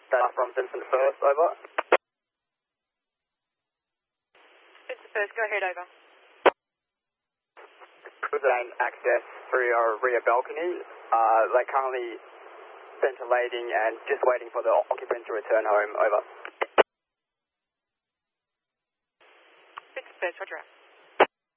Data from Vincent First, over. Vincent First, go ahead, over. Gain access through our rear balcony. They're currently ventilating and just waiting for the occupant to return home, over. Vincent First, roger.